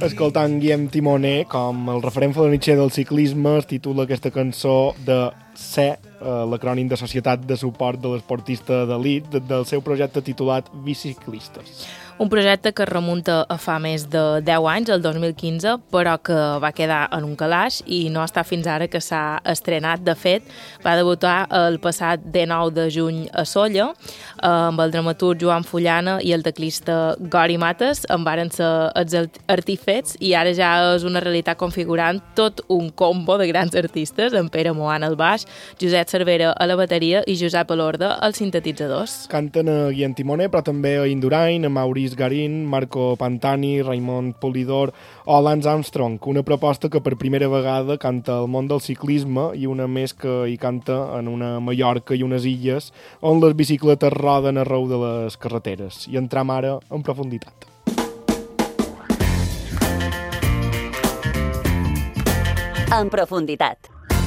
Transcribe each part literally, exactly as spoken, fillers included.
Escoltant Guillem Timoner, com el referent felanitxer del ciclisme, es titula aquesta cançó de C, eh, l'acrònim de Societat de Suport de l'Esportista d'Elit, del seu projecte titulat Biciclistes. Un projecte que es remunta a fa més de deu anys, el dos mil quinze, però que va quedar en un calaix i no està fins ara que s'ha estrenat. De fet, va debutar el passat dinou de juny a Sóller, amb el dramaturg Joan Fullana i el teclista Gori Mates, en varen ser els artífexs, i ara ja és una realitat configurant tot un combo de grans artistes, en Pere Moan al baix, Josep Cervera a la bateria i Josep Alorda als sintetitzadors. Canten a Guillem Timoner, però també a Indurain, a Maurice Garín, Marco Pantani, Raimon Polidor o Lance Armstrong, una proposta que per primera vegada canta el món del ciclisme i una més que hi canta en una Mallorca i unes illes on les bicicletes roden arreu de les carreteres. I entram ara en profunditat. En profunditat.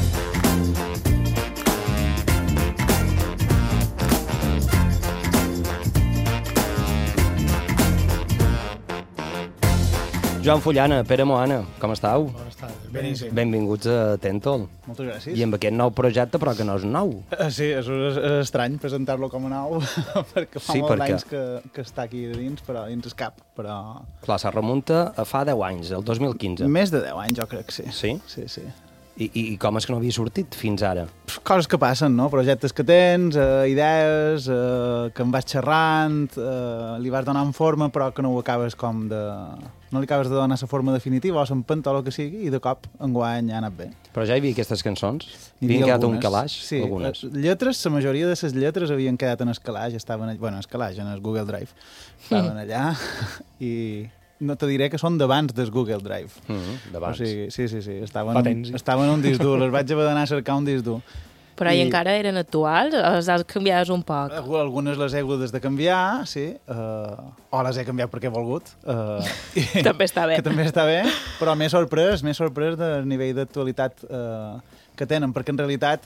Joan Fullana, Pere Moana, com estàu? Bones tardes. Beníssim. Benvinguts a Tentol. Moltes gràcies. I amb aquest nou projecte, però que no és nou. Uh, sí, és, és, és estrany presentar-lo com a nou, perquè fa Sí, molts perquè- anys que, que està aquí de dins, però dins es cap. Però... Clar, se remunta a fa deu anys, el dos mil quinze. Més de deu anys, jo crec que sí. Sí? Sí, sí. I, i, I com és que no havia sortit fins ara? Pff, Coses que passen, no? Projectes que tens, uh, idees, uh, que en vas xerrant, uh, li vas donant forma, però que no ho acabes com de... No li acabes de donar la forma definitiva o s'empenta o el que sigui, i de cop enguany ha anat bé. Però ja hi havia aquestes cançons? Hi Havien havia quedat un algunes. calaix? Sí, Algunes. eh, lletres, la majoria de les lletres havien quedat en el calaix, estaven, bueno, en el calaix, en el Google Drive. Estaven allà i no te diré que són d'abans del Google Drive. Mm -hmm, d'abans. O sigui, sí, sí, sí, estaven, Patents. un, estaven un disc dur, les vaig haver d'anar a cercar un disc dur. Però I... I- encara eren actuals? O les has canviat un poc? Algu- Algunes les he hagut de canviar, sí, uh, o les he canviat perquè he volgut. Uh, i, També està bé. Que també està bé, però m'he sorprès, m'he sorprès del nivell d'actualitat uh, que tenen, perquè en realitat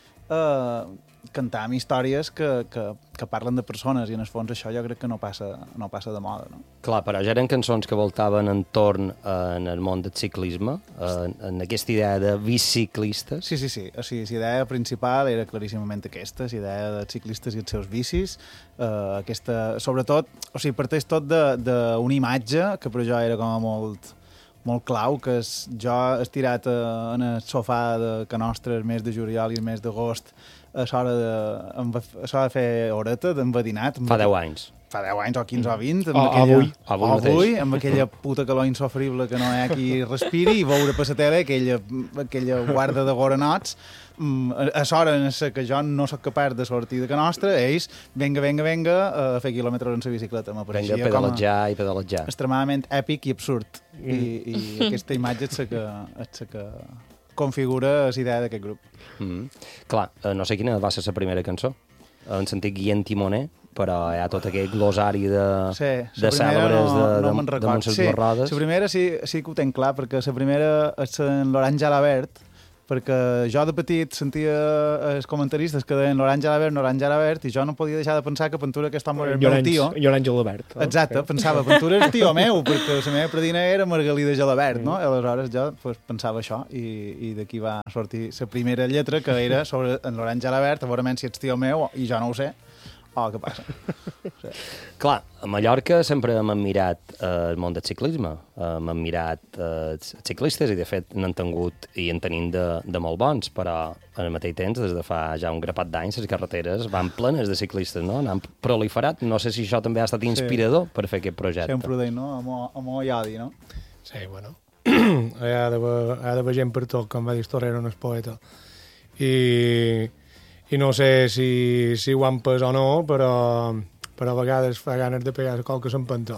uh, cantar amb històries que, que, que parlen de persones i en el fons això jo crec que no passa, no passa de moda, no? Clar, però ja eren cançons que voltaven entorn eh, en el món del ciclisme, eh, en aquesta idea de biciclistes. Sí, sí, sí. O sigui, la idea principal era claríssimament aquesta, la idea dels ciclistes i els seus bicis. Uh, aquesta, sobretot, o sigui, parteix tot d'una imatge que per jo era com a molt, molt clau, que és jo estirat uh, en el sofà de Can Nostra el mes de juliol i el mes d'agost a l'hora de, amb- a l'hora de fer horeta, d'envadinat. Fa deu anys. Fa deu anys o quinze o vint. Amb O aquella, avui. Avui o mateix. avui, amb aquella puta calor insofrible que no hi ha qui respiri, i veure per la tele aquella, aquella guarda de goranots, mm, a a l'hora en la que jo no sóc capaç de sortir de Can Nostra, ells, venga, venga, venga, a fer quilòmetres en la bicicleta. Vinga, M'apareixia com a pedaletjar i pedaletjar. extremadament èpic i absurd. I, i aquesta imatge és la que, és la que configura la idea d'aquest grup. Mm -hmm. Clar, eh, no sé quina va ser la primera cançó. En sentit Guillem Timoner, però hi ha tot aquest glosari de, Sí, de cèlebres no, de, no de, me'n de record. Montserrat Rodes. La primera sí, sí que ho tenc clar, perquè la primera és en l'Orange Alabert, perquè jo de petit sentia els comentaristes que deien l'Orange Alabert, l'Orange Alabert, i jo no podia deixar de pensar que Ventura aquest home era el meu tio. Llorenç Gelabert. Exacte, pensava, Ventura és tio meu, perquè la meva predina era Margalida Gelabert, no? I aleshores jo pues, pensava això, i, i d'aquí va sortir la primera lletra, que era sobre en l'Orange Gelabert, a veure si ets tio meu, i jo no ho sé, o què passa. Sí. Clar, a Mallorca sempre hem admirat eh, el món del ciclisme. Eh, hem admirat eh, els ciclistes i, de fet, n'han tingut i en tenim de, de molt bons, però en el mateix temps, des de fa ja un grapat d'anys, les carreteres van plenes de ciclistes, no? Han proliferat. No sé si això també ha estat inspirador per fer aquest projecte. Sempre ho deia, no? Amor, amor i odi, no? Sí, bueno, hi ha d'haver hi ha d'haver gent per tot, com va dir Torrero, no és poeta. I, i no sé si, si ho han pes o no, però, però a vegades fa ganes de pegar qual que s'empenta.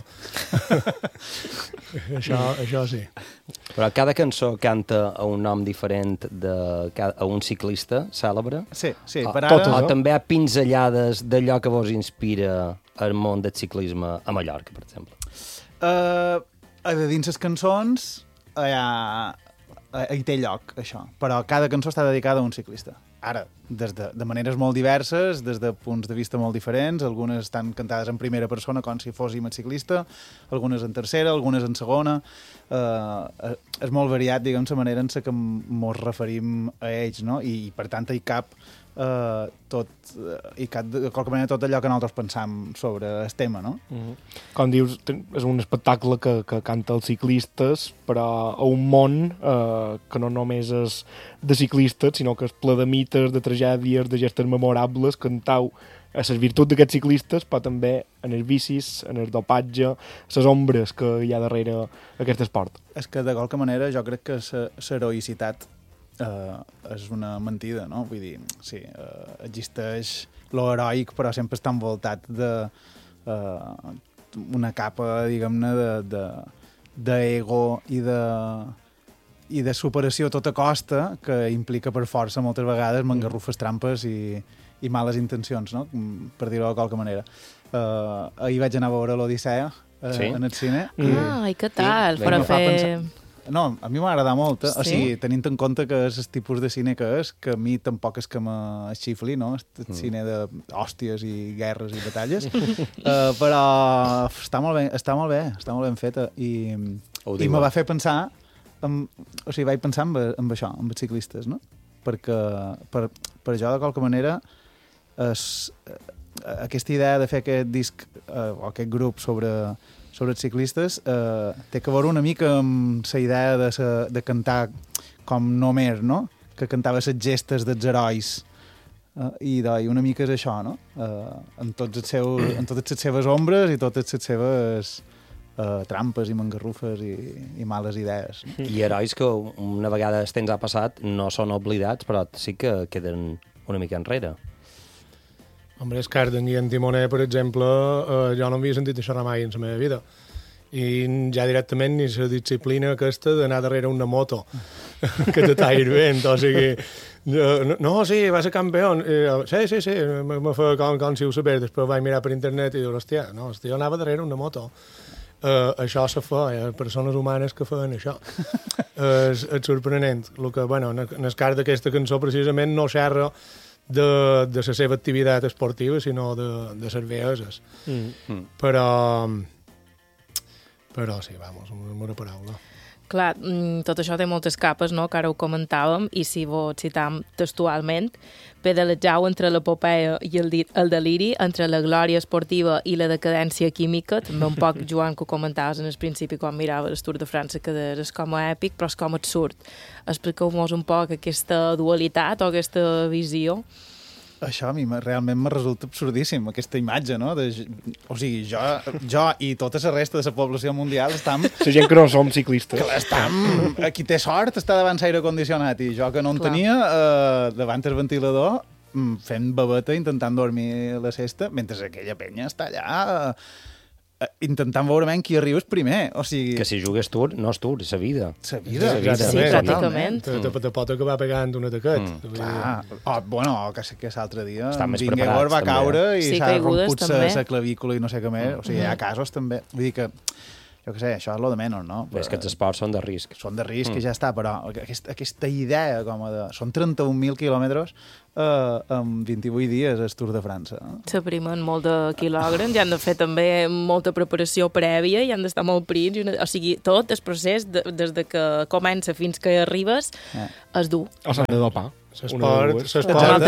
això, això sí. Però cada cançó canta a un nom diferent de, a un ciclista cèlebre. Sí, sí, O, per o, ara... o també hi ha pinzellades d'allò que vos inspira el món del ciclisme a Mallorca, per exemple. Uh, a dins les cançons hi, ha, hi té lloc, això. Però cada cançó està dedicada a un ciclista. ara, des de, de maneres molt diverses, des de punts de vista molt diferents, algunes estan cantades en primera persona, com si fóssim el ciclista, algunes en tercera, algunes en segona. Eh, és molt variat, diguem, la manera en què ens referim a ells, no? I, i per tant hi cap Uh, tot, uh, i cap, de qualque manera tot allò que nosaltres pensam sobre el tema, no? Mm-hmm. Com dius, és un espectacle que, que canta els ciclistes, però a un món uh, que no només és de ciclistes, sinó que és ple de mites, de tragèdies, de gestes memorables, cantau a les virtuts d'aquests ciclistes, però també en els bicis, en el dopatge, les ombres que hi ha darrere aquest esport. És que de qualque manera jo crec que l'heroïcitat Uh, és una mentida, no? Vull dir, sí, uh, existeix lo heroic, però sempre està envoltat de uh, una capa, diguem-ne, de, de, d'ego i de, i de superació a tota costa, que implica per força moltes vegades mangarrufes, trampes i, i males intencions, no? Per dir-ho de qualque manera. Uh, ahir vaig anar a veure l'Odissea uh, sí? en el cine. Mm. I, ah, i què tal? I, per a fer... Pensar... No, a mi m'ha agradat molt, eh? Sí? O sigui, tenint en compte que és el tipus de cine que és, que a mi tampoc és que m'exifli, no? El mm. cine d'hòsties i guerres i batalles, uh, però està molt bé, està molt bé, està molt ben feta, i, i me va fer pensar, en, o sigui, vaig pensar en, en això, en els ciclistes, no? Perquè per, per jo, de qualque manera, és, aquesta idea de fer aquest disc, uh, o aquest grup sobre... sobre els ciclistes, eh, té que veure una mica amb la idea de, sa, de cantar com Homer, no? Que cantava les gestes dels herois. Eh, i, de, I una mica és això, no? Eh, en, tots els seus, en totes les seves ombres i totes les seves eh, trampes i mangarrufes i, i males idees. No? I herois que una vegada el temps ha passat no són oblidats, però sí que queden una mica enrere. Hombre, és que Carden i en Timoner, per exemple, eh, jo no havia sentit això mai en la meva vida. I ja directament ni la disciplina aquesta d'anar darrere una moto que te talli el vent. O sigui, no, no, sí, va ser campió. Sí, sí, sí, me fa com, com si ho sabés. Després vaig mirar per internet i dius, hòstia, no, hòstia, jo anava darrere una moto. Uh, això se fa, hi ha persones humanes que feien això. uh, és, és sorprenent. El que, bueno, en el cas d'aquesta cançó, precisament, no xerra de, de la seva activitat esportiva, sinó de, de les veeses. Mm. Però, però sí, vamos, una paraula. Clar, tot això té moltes capes, no?, que ara ho comentàvem, i si vos citam textualment, pedalejau entre l'epopeia i el, el deliri, entre la glòria esportiva i la decadència química, també un poc, Joan, que ho comentaves en el principi quan mirava el Tour de França, que és com a èpic, però és com absurd. Expliqueu-nos un poc aquesta dualitat o aquesta visió. Això a mi realment me resulta absurdíssim, aquesta imatge, no? De, o sigui, jo, jo i tota la resta de la població mundial estam... La gent que no som ciclistes. Que estam... Qui té sort està davant l'aire condicionat i jo que no en Clar. tenia, eh, davant el ventilador, fent babeta, intentant dormir la sesta, mentre aquella penya està allà... Eh, intentant veure qui arriba primer, o sigui... Que si jugues Tour, no és Tour, és la vida. La vida, sí, sí, pràcticament. Te, te, te pot acabar pegant un atacat. Mm. Clar, oh, bueno, que, que l'altre dia Vingegaard va caure i sí, s'ha romput la clavícula i no sé què més, mm. o sigui, hi ha casos també. Vull dir que, jo què sé, això és lo de menys, no? Però és que els esports són de risc. Són de risc mm. i ja està, però aquesta, aquesta idea com a de... Són trenta-un mil quilòmetres eh, en vint-i-vuit dies al Tour de França. No? S'aprimen molt de quilògrams i han de fer també molta preparació prèvia i han d'estar molt prins. Una... O sigui, tot el procés, de, des de que comença fins que arribes, eh. es dur. O s'han de dopar. L'esport és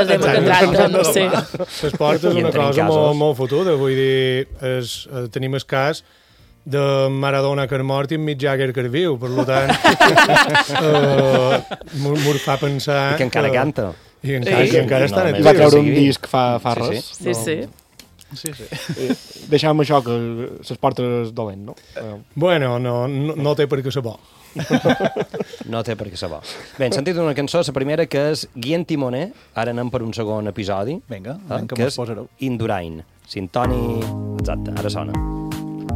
una cosa molt, molt fotuda. Vull dir, és, tenim el cas de Maradona que és mort i en Mick Jagger que és viu, per tant uh, m'ho fa pensar i que encara que... canta i encara, sí. i encara no, estan no, va treure un disc fa, fa sí, res sí, sí, no. sí. sí, sí. Deixem això que l'esport és dolent, no? Bueno, no, no, no té per què ser bo. No té per què ser bo. Bé, hem sentit una cançó, la primera, que és Guillem Timoner, ara anem per un segon episodi. Vinga, eh, que és Indurain. Sintoni... Exacte, ara sona.